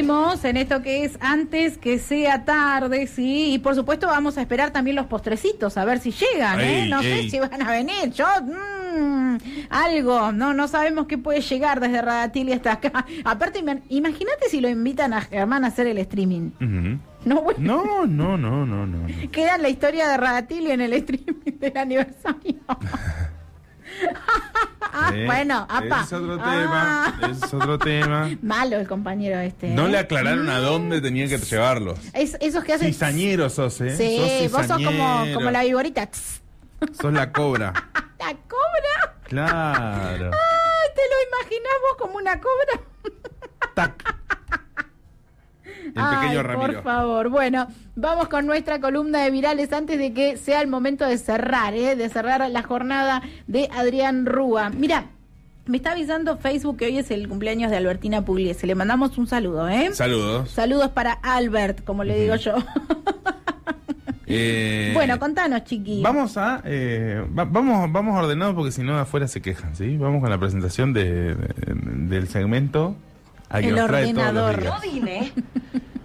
seguimos en esto que es antes que sea tarde, sí, y por supuesto vamos a esperar también los postrecitos, a ver si llegan, no sé si van a venir, algo, no sabemos qué puede llegar desde Radatili hasta acá. Aparte, imagínate si lo invitan a Germán a hacer el streaming. Uh-huh. No, bueno. No. Queda la historia de Radatili en el streaming del aniversario. Bueno, apa. Es otro tema. Malo el compañero este. No le aclararon a dónde tenían que llevarlos. Esos que hacen. Cizañeros sos, Sí, vos sos como la viborita. Sos la cobra. ¿La cobra? Claro. ¿Te lo imaginás vos como una cobra? Tac. El pequeño Ramiro. Por favor. Bueno, vamos con nuestra columna de virales antes de que sea el momento de cerrar, la jornada de Adrián Rúa. Mira, me está avisando Facebook que hoy es el cumpleaños de Albertina Pugliese. Le mandamos un saludo, Saludos. Saludos para Albert, como le digo yo. Bueno, contanos, chiqui. Vamos vamos ordenados porque si no afuera se quejan, ¿sí? Vamos con la presentación del segmento. El ordenador. No dime.